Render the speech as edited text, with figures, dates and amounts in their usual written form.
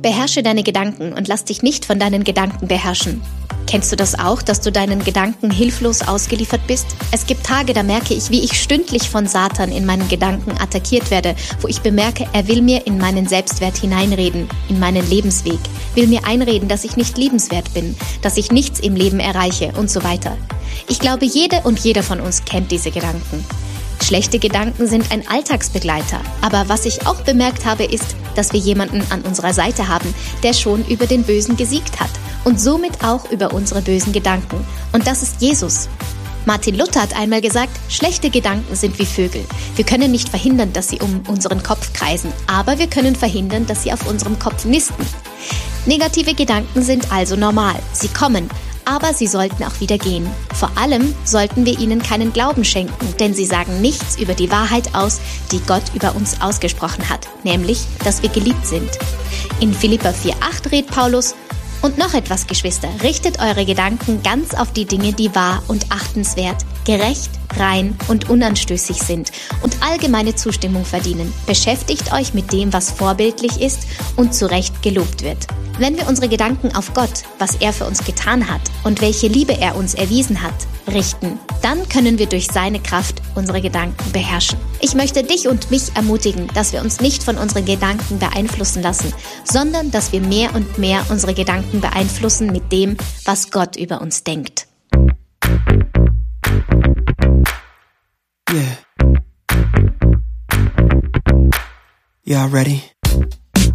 Beherrsche deine Gedanken und lass dich nicht von deinen Gedanken beherrschen. Kennst du das auch, dass du deinen Gedanken hilflos ausgeliefert bist? Es gibt Tage, da merke ich, wie ich stündlich von Satan in meinen Gedanken attackiert werde, wo ich bemerke, er will mir in meinen Selbstwert hineinreden, in meinen Lebensweg, will mir einreden, dass ich nicht liebenswert bin, dass ich nichts im Leben erreiche und so weiter. Ich glaube, jede und jeder von uns kennt diese Gedanken. Schlechte Gedanken sind ein Alltagsbegleiter, aber was ich auch bemerkt habe, ist, dass wir jemanden an unserer Seite haben, der schon über den Bösen gesiegt hat und somit auch über unsere bösen Gedanken. Und das ist Jesus. Martin Luther hat einmal gesagt, schlechte Gedanken sind wie Vögel. Wir können nicht verhindern, dass sie um unseren Kopf kreisen, aber wir können verhindern, dass sie auf unserem Kopf nisten. Negative Gedanken sind also normal. Sie kommen, aber sie sollten auch wieder gehen. Vor allem sollten wir ihnen keinen Glauben schenken, denn sie sagen nichts über die Wahrheit aus, die Gott über uns ausgesprochen hat, nämlich, dass wir geliebt sind. In Philipper 4,8 rät Paulus: Und noch etwas, Geschwister, richtet eure Gedanken ganz auf die Dinge, die wahr und achtenswert, gerecht, rein und unanstößig sind und allgemeine Zustimmung verdienen. Beschäftigt euch mit dem, was vorbildlich ist und zu Recht gelobt wird. Wenn wir unsere Gedanken auf Gott, was er für uns getan hat und welche Liebe er uns erwiesen hat, richten, dann können wir durch seine Kraft unsere Gedanken beherrschen. Ich möchte dich und mich ermutigen, dass wir uns nicht von unseren Gedanken beeinflussen lassen, sondern dass wir mehr und mehr unsere Gedanken beeinflussen mit dem, was Gott über uns denkt. Yeah. Y'all ready?